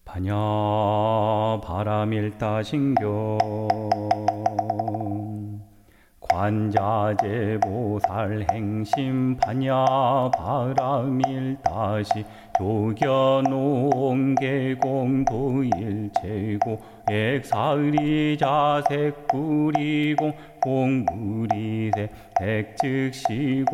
반야 바라밀다신경 관자재보살 행심 반야 바라밀다시 조견옹계공도일체고 액사의리자색구리공 공구리색 백즉시고